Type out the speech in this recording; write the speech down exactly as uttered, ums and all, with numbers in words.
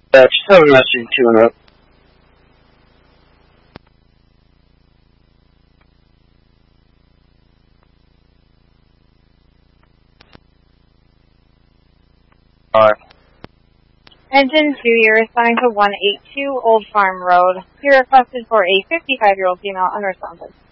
Uh, just have a message two and up. Alright. Engine two, you're assigned to one eighty-two Old Farm Road. You're requested for a fifty-five-year-old female unresponsive.